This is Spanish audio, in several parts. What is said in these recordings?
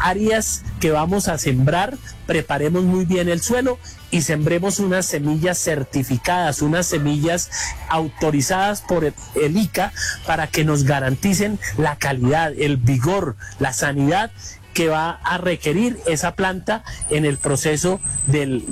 áreas que vamos a sembrar, preparemos muy bien el suelo y sembremos unas semillas certificadas, unas semillas autorizadas por el ICA para que nos garanticen la calidad, el vigor, la sanidad que va a requerir esa planta en el proceso del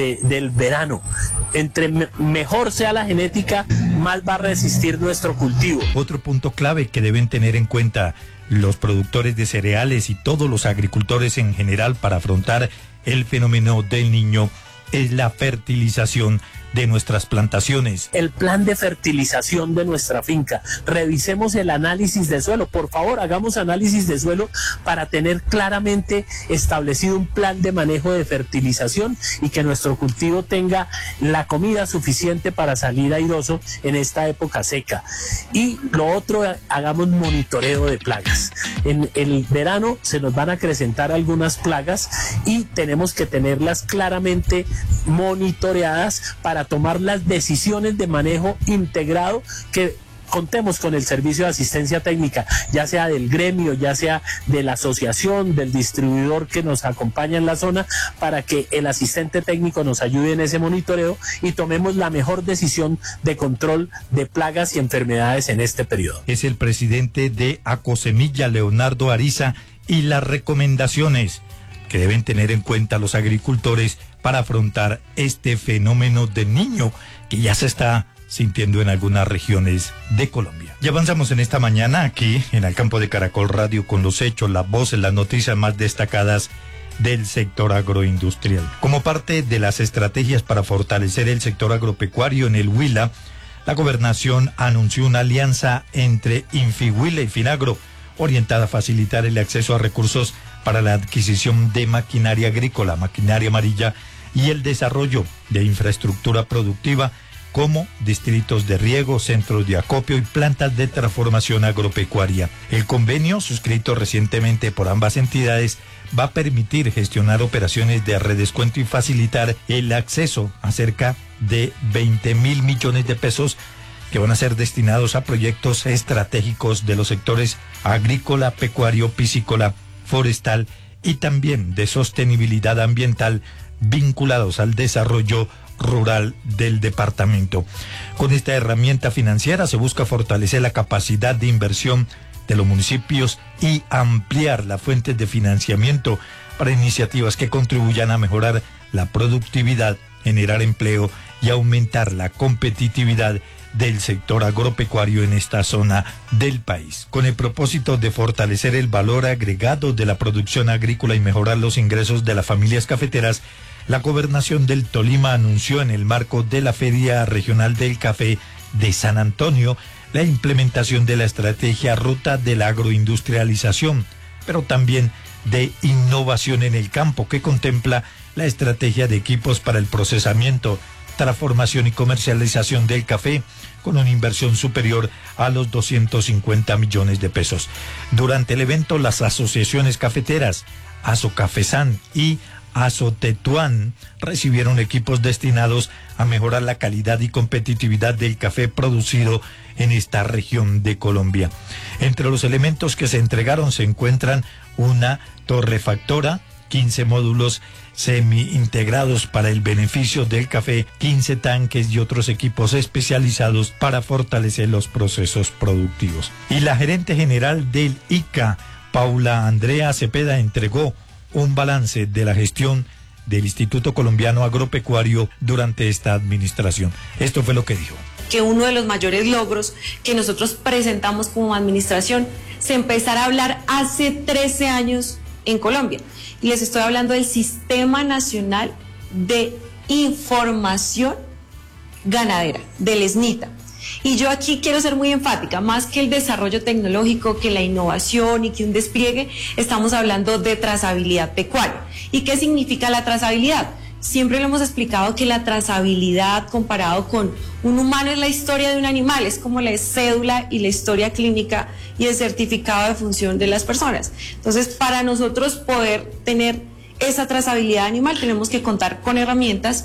verano. Entre mejor sea la genética, más va a resistir nuestro cultivo. Otro punto clave que deben tener en cuenta los productores de cereales y todos los agricultores en general para afrontar el fenómeno del Niño es la fertilización de nuestras plantaciones. El plan de fertilización de nuestra finca. Revisemos el análisis de suelo. Por favor, hagamos análisis de suelo para tener claramente establecido un plan de manejo de fertilización y que nuestro cultivo tenga la comida suficiente para salir airoso en esta época seca. Y lo otro, hagamos monitoreo de plagas. En el verano se nos van a acrecentar algunas plagas y tenemos que tenerlas claramente monitoreadas para tomar las decisiones de manejo integrado que contemos con el servicio de asistencia técnica, ya sea del gremio, ya sea de la asociación, del distribuidor que nos acompaña en la zona, para que el asistente técnico nos ayude en ese monitoreo y tomemos la mejor decisión de control de plagas y enfermedades en este periodo. Es el presidente de Acosemilla, Leonardo Ariza, y las recomendaciones que deben tener en cuenta los agricultores para afrontar este fenómeno del Niño que ya se está sintiendo en algunas regiones de Colombia. Ya avanzamos en esta mañana aquí en el campo de Caracol Radio con los hechos, las voces, las noticias más destacadas del sector agroindustrial. Como parte de las estrategias para fortalecer el sector agropecuario en el Huila, la gobernación anunció una alianza entre Infihuila y Finagro orientada a facilitar el acceso a recursos para la adquisición de maquinaria agrícola, maquinaria amarilla y el desarrollo de infraestructura productiva como distritos de riego, centros de acopio y plantas de transformación agropecuaria. El convenio, suscrito recientemente por ambas entidades, va a permitir gestionar operaciones de redescuento y facilitar el acceso a cerca de 20.000 millones de pesos que van a ser destinados a proyectos estratégicos de los sectores agrícola, pecuario, piscícola, forestal y también de sostenibilidad ambiental vinculados al desarrollo rural del departamento. Con esta herramienta financiera se busca fortalecer la capacidad de inversión de los municipios y ampliar las fuentes de financiamiento para iniciativas que contribuyan a mejorar la productividad, generar empleo y aumentar la competitividad del sector agropecuario en esta zona del país. Con el propósito de fortalecer el valor agregado de la producción agrícola y mejorar los ingresos de las familias cafeteras, la Gobernación del Tolima anunció en el marco de la Feria Regional del Café de San Antonio la implementación de la estrategia Ruta de la Agroindustrialización, pero también de innovación en el campo, que contempla la estrategia de equipos para el procesamiento, transformación y comercialización del café, con una inversión superior a los 250 millones de pesos. Durante el evento, las asociaciones cafeteras Asocafesan y Azotetuán recibieron equipos destinados a mejorar la calidad y competitividad del café producido en esta región de Colombia. Entre los elementos que se entregaron se encuentran una torrefactora, 15 módulos semi-integrados para el beneficio del café, 15 tanques y otros equipos especializados para fortalecer los procesos productivos. Y la gerente general del ICA, Paula Andrea Cepeda, entregó un balance de la gestión del Instituto Colombiano Agropecuario durante esta administración. Esto fue lo que dijo. Que uno de los mayores logros que nosotros presentamos como administración se empezara a hablar hace 13 años en Colombia. Y les estoy hablando del Sistema Nacional de Información Ganadera, del SNITA. Y yo aquí quiero ser muy enfática, más que el desarrollo tecnológico, que la innovación y que un despliegue, estamos hablando de trazabilidad pecuaria. ¿Y qué significa la trazabilidad? Siempre lo hemos explicado que la trazabilidad comparado con un humano es la historia de un animal, es como la cédula y la historia clínica y el certificado de función de las personas. Entonces, para nosotros poder tener esa trazabilidad animal tenemos que contar con herramientas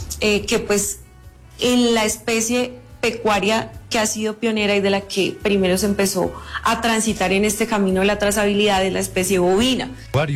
que pues en la especie pecuaria que ha sido pionera y de la que primero se empezó a transitar en este camino de la trazabilidad de la especie bovina.